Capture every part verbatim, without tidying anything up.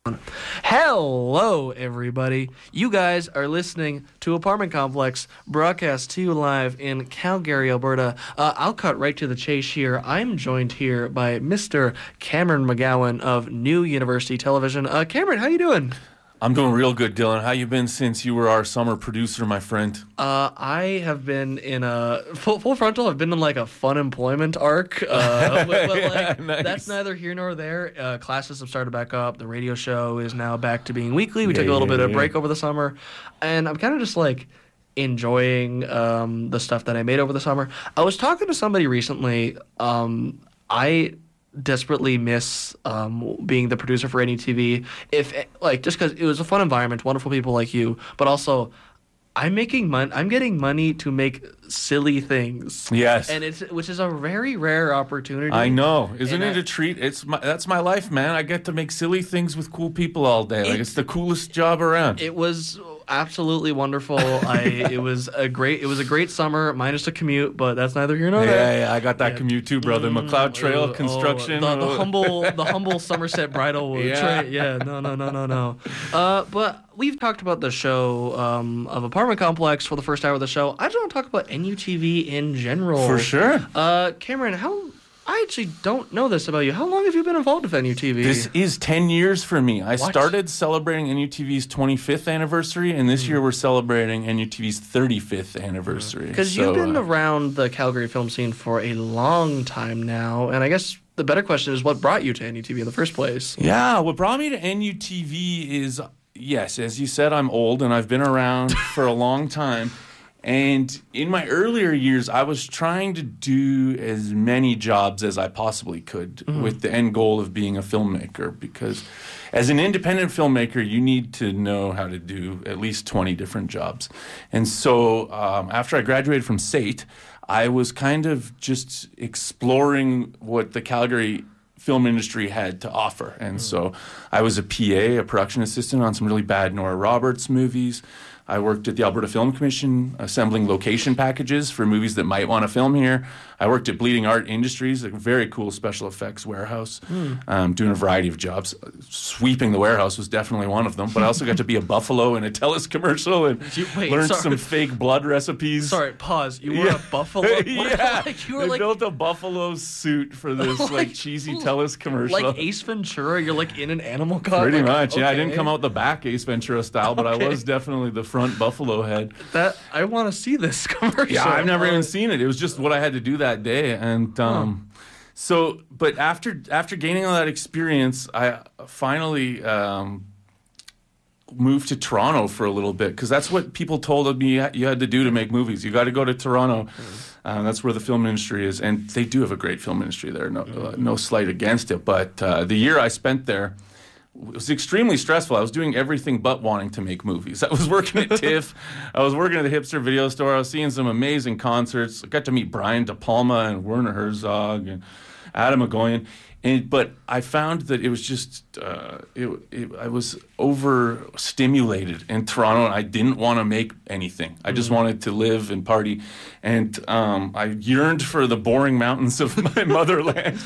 Hello, everybody. You guys are listening to Apartment Complex, broadcast to you live in Calgary, Alberta. Uh, I'll cut right to the chase here. I'm joined here by Mister Cameron McGowan of New University Television. Uh, Cameron, how you doing? I'm doing real good, Dylan. How you been since you were our summer producer, my friend? Uh, I have been in a full, full frontal. I've been in like a fun employment arc. Uh, but, but yeah, like, nice. That's neither here nor there. Uh, classes have started back up. The radio show is now back to being weekly. We Yeah, took a little yeah, bit of yeah. break over the summer, and I'm kind of just like enjoying um, the stuff that I made over the summer. I was talking to somebody recently. Um, I desperately miss um, being the producer for N U T V. If like just because it was a fun environment, wonderful people like you, but also I'm making money. I'm getting money to make silly things. Yes. and it's which is a very rare opportunity. I know. Isn't And it I- a treat? It's my, that's my life, man. I get to make silly things with cool people all day. Like It's- it's the coolest job around. It was absolutely wonderful. I it was a great it was a great summer minus the commute, but that's neither here nor yeah, there. yeah, I got that Yeah. commute too, brother. McLeod Trail Oh, construction. oh, the, the Oh. humble, the humble Somerset Bridalwood. Yeah. Right? Yeah. No, no, no, no, no. Uh, but we've talked about the show um, of Apartment Complex for the first hour of the show. I just want to talk about N U T V in general. For sure. Uh, Cameron, how? I actually don't know this about you. How long have you been involved with N U T V? This is ten years for me. I What? started celebrating N U T V's twenty-fifth anniversary, and this year we're celebrating N U T V's thirty-fifth anniversary. Because So, you've been uh, around the Calgary film scene for a long time now, and I guess the better question is what brought you to N U T V in the first place? Yeah, what brought me to N U T V is, yes, as you said, I'm old and I've been around for a long time. And in my earlier years, I was trying to do as many jobs as I possibly could with the end goal of being a filmmaker. Because as an independent filmmaker, you need to know how to do at least twenty different jobs. And so um, after I graduated from S A T, I was kind of just exploring what the Calgary film industry had to offer. And so I was a P A, a production assistant on some really bad Nora Roberts movies. I worked at the Alberta Film Commission assembling location packages for movies that might want to film here. I worked at Bleeding Art Industries, a very cool special effects warehouse, um, doing a variety of jobs. Sweeping the warehouse was definitely one of them, but I also got to be a buffalo in a Telus commercial and You- wait, learned sorry. some fake blood recipes. Sorry, pause. You were Yeah. a buffalo. What- yeah, like you were they like built a buffalo suit for this like, Like- cheesy Telus commercial. like Ace Ventura. You're like in an animal costume. Pretty Like, much, yeah. I didn't okay. come out the back Ace Ventura style, but Okay. I was definitely the front buffalo head. That I want to see this commercial. Yeah, I've never Uh, even seen it. It was just what I had to do that day, and um, so. But after after gaining all that experience, I finally um, moved to Toronto for a little bit because that's what people told me you had to do to make movies. You got to go to Toronto. Uh, that's where the film industry is, and they do have a great film industry there. No, uh, no slight against it, but uh, the year I spent there. It was extremely stressful. I was doing everything but wanting to make movies. I was working at TIFF. I was working at the Hipster Video Store. I was seeing some amazing concerts. I got to meet Brian De Palma and Werner Herzog and Adam Agoyan. And, but I found that it was just, uh, it, it, I was overstimulated in Toronto, and I didn't want to make anything. I just wanted to live and party. And um, I yearned for the boring mountains of my motherland.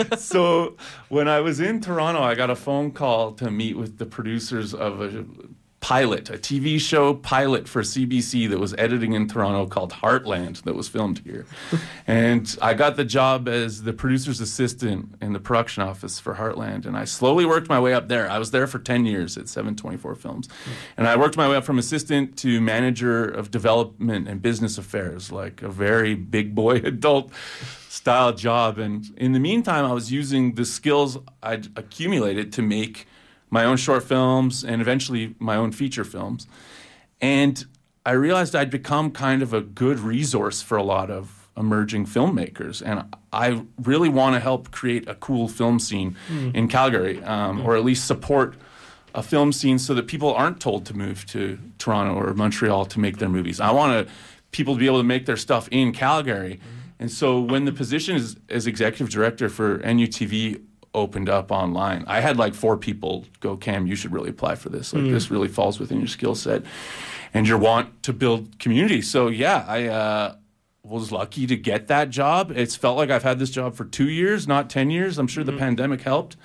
So when I was in Toronto, I got a phone call to meet with the producers of a pilot, a T V show pilot for C B C that was editing in Toronto called Heartland that was filmed here. And I got the job as the producer's assistant in the production office for Heartland. And I slowly worked my way up there. I was there for ten years at seven twenty-four Films. And I worked my way up from assistant to manager of development and business affairs, like a very big boy adult style job. And in the meantime, I was using the skills I'd accumulated to make my own short films and eventually my own feature films. And I realized I'd become kind of a good resource for a lot of emerging filmmakers. And I really want to help create a cool film scene mm. in Calgary, um, mm. or at least support a film scene so that people aren't told to move to Toronto or Montreal to make their movies. I want to, people to be able to make their stuff in Calgary. Mm. And so when the position is, as executive director for N U T V opened up online, I had like four people go, Cam, you should really apply for this. Like mm. this really falls within your skill set and your want to build community. So yeah, I uh, was lucky to get that job. It's felt like I've had this job for two years, not ten years. I'm sure mm-hmm. the pandemic helped.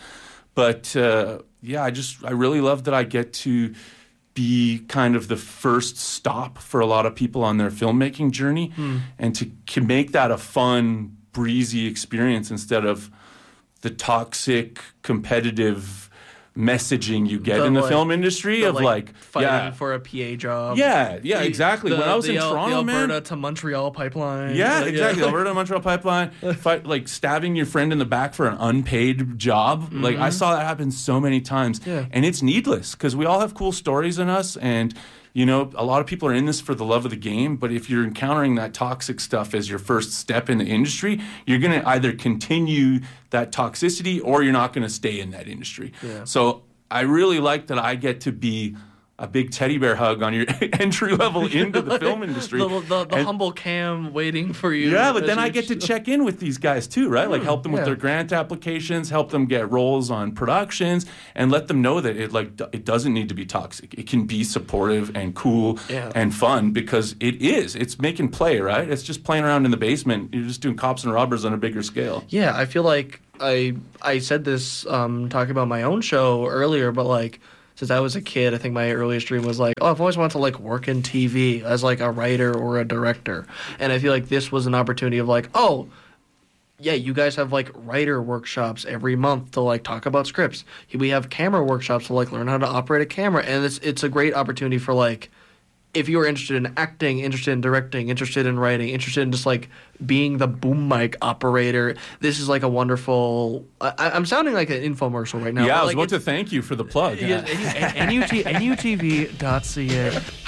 But uh, yeah, I just I really love that I get to be kind of the first stop for a lot of people on their filmmaking journey, hmm. and to can make that a fun, breezy experience instead of the toxic, competitive messaging you get the, in the like, film industry of like, like fighting yeah. for a P A job. Yeah, yeah, exactly. The, when I was the, in the Toronto, the Alberta man, to Montreal pipeline. Yeah, like, exactly. Yeah. Alberta to Montreal pipeline, fight, like stabbing your friend in the back for an unpaid job. Mm-hmm. Like I saw that happen so many times, yeah. and it's needless because we all have cool stories in us, and you know, a lot of people are in this for the love of the game, but if you're encountering that toxic stuff as your first step in the industry, you're going to either continue that toxicity or you're not going to stay in that industry. Yeah. So I really like that I get to be a big teddy bear hug on your entry level into the film industry. The, the, the humble cam waiting for you. Yeah, but then I get to check in with these guys too, right? Like help them with yeah. their grant applications, help them get roles on productions, and let them know that it like it doesn't need to be toxic. It can be supportive and cool yeah. and fun because it is. It's making play, right? It's just playing around in the basement. You're just doing cops and robbers on a bigger scale. Yeah, I feel like I I said this um, talking about my own show earlier, but like. Since I was a kid, I think my earliest dream was like, oh, I've always wanted to like work in T V as like a writer or a director. And I feel like this was an opportunity of like, oh, yeah, you guys have like writer workshops every month to like talk about scripts. We have camera workshops to like learn how to operate a camera. And it's it's a great opportunity for like, if you are interested in acting, interested in directing, interested in writing, interested in just like being the boom mic operator, this is like a wonderful. I, I'm sounding like an infomercial right now. Yeah, I was like about to thank you for the plug. Yeah, N U T N U T V dot C A.